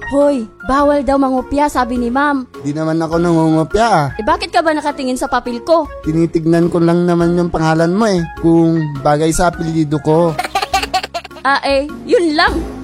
Hoy, bawal daw mangopya, sabi ni ma'am. Di naman ako nangungopya ah. Bakit ka ba nakatingin sa papel ko? Tinitignan ko lang naman yung pangalan mo kung bagay sa apelyido ko. Yun lang.